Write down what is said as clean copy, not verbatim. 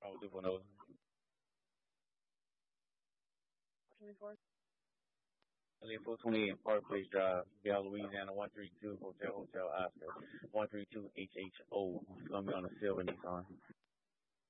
I'll do one of those. 428 Park Place Drive, Gal, Louisiana, 132 Hotel Hotel Oscar, 132 HHO. It's gonna be on the silver Nissan.